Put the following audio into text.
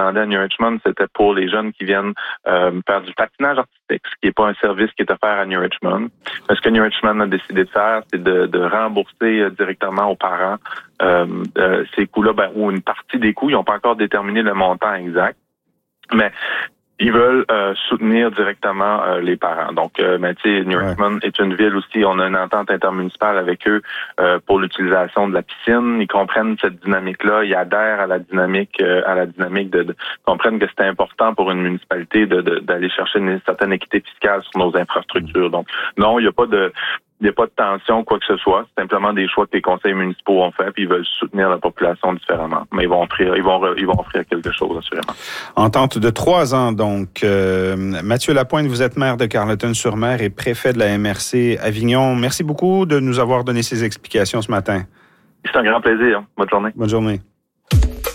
demandait à New Richmond, c'était pour les jeunes qui viennent faire du patinage artistique, ce qui n'est pas un service qui est offert à New Richmond. Ce que New Richmond a décidé de faire, c'est de rembourser directement aux parents ces coûts-là, ou une partie des coûts. Ils n'ont pas encore déterminé le montant exact, mais ils veulent soutenir directement les parents. Donc, tu sais, New Richmond est une ville aussi, on a une entente intermunicipale avec eux pour l'utilisation de la piscine. Ils comprennent cette dynamique-là, ils adhèrent à la dynamique de comprennent que c'est important pour une municipalité d'aller chercher une certaine équité fiscale sur nos infrastructures. Donc, non, il n'y a pas de tension, quoi que ce soit. C'est simplement des choix que les conseils municipaux ont fait, puis ils veulent soutenir la population différemment. Mais ils vont offrir quelque chose, assurément. Entente de 3 ans, donc. Mathieu Lapointe, vous êtes maire de Carleton-sur-Mer et préfet de la MRC Avignon. Merci beaucoup de nous avoir donné ces explications ce matin. C'est un grand plaisir. Bonne journée. Bonne journée.